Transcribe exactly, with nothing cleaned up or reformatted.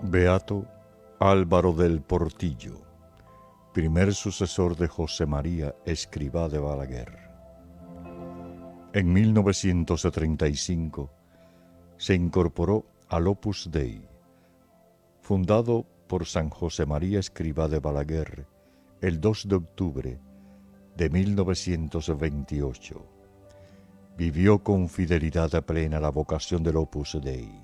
Beato Álvaro del Portillo, primer sucesor de José María Escrivá de Balaguer. En mil novecientos treinta y cinco se incorporó al Opus Dei, fundado por San José María Escrivá de Balaguer el dos de octubre de mil novecientos veintiocho. Vivió con fidelidad plena la vocación del Opus Dei.